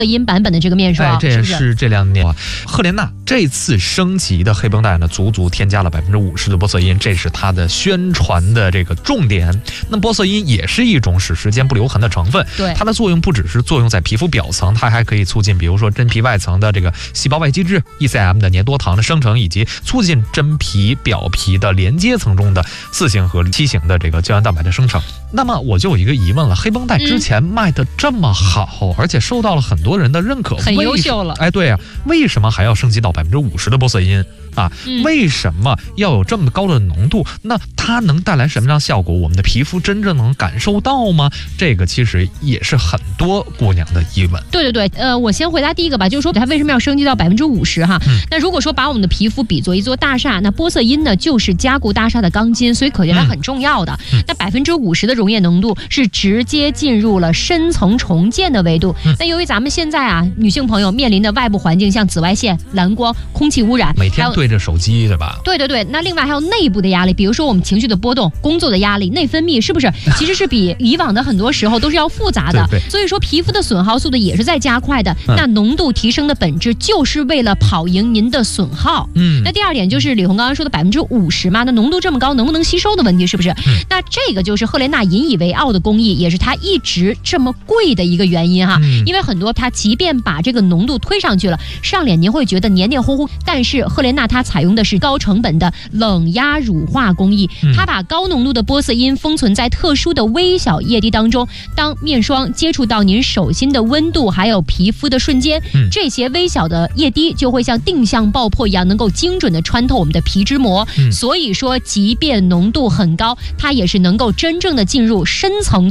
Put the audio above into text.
因版本的这个面霜， 这也是这2年赫莲娜这次升级的黑绷带呢，足添加了50%的玻色因，这是它的宣传的这个重点。那玻色因也是一种使时间不留痕的成分， 对它的作用不只是作用在皮肤表层，它还可以促进比如说真皮外层的这个细胞外基质 ECM 的粘多糖的生成，以及促进真皮表皮的连接层中的4型和7型的这个胶原蛋白的生成。那么我就有一个疑问了，黑绷带之前卖的这么好，而且受到了很多人的认可， 很优秀了。 对啊，为什么还要升级到50%的玻色因啊？为什么要有这么高的浓度？那它能带来什么样的效果？我们的皮肤真正能感受到吗？这个其实也是很多姑娘的疑问。 对，我先回答第一个吧，就是说它为什么要升级到50%哈？那如果说把我们的皮肤比作一座大厦，那玻色因呢就是加固大厦的钢筋，所以可见它很重要的。那50%的溶液浓度是直接进入了深层重建的维度。那由于咱们现在女性朋友面临的外部环境，像紫外线、蓝光、空气污染， 每天对着手机，对吧？ 对。那另外还有内部的压力，比如说我们情绪的波动、工作的压力、内分泌，是不是其实是比以往的很多时候都是要复杂的？ 对。 所以说皮肤的损耗速度也是在加快的。那浓度提升的本质就是为了跑赢您的损耗。那第二点就是李红刚刚说的50%嘛，那浓度这么高，能不能吸收的问题，是不是？那这个就是赫莲娜引以为傲的工艺，也是它一直这么贵的一个原因哈。因为很多它即便把这个浓度推上去了，上脸您会觉得黏黏糊糊，但是赫莲娜它采用的是高成本的冷压乳化工艺，它把高浓度的玻色因封存在特殊的微小液滴当中，当面霜接触到您手心的温度还有皮肤的瞬间，这些微小的液滴就会像定向爆破一样，能够精准的穿透我们的皮脂膜。所以说即便浓度很高，它也是能够真正的进入深层